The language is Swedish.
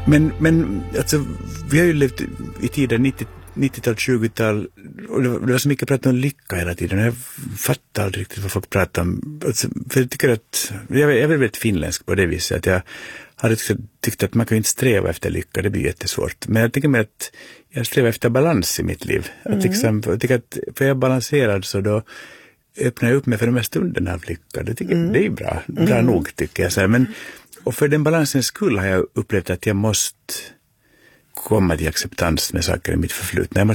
Men alltså, vi har ju levt i tiden 90-tal, 20-tal och det var så mycket prat om lycka hela tiden. Jag fattar aldrig riktigt vad folk pratar om. Alltså, för jag tycker att jag är väldigt finländsk på det viset att jag har tyckt att man kan inte sträva efter lycka, det blir jättesvårt. Men jag tycker med att jag strävar efter balans i mitt liv. Att liksom, jag tycker att för jag är balanserad så då öppnar jag upp mig för de här stunderna av lycka. Det är bra nog tycker jag. Så men, och för den balansens skull har jag upplevt att jag måste komma till acceptans med saker i mitt förflutna.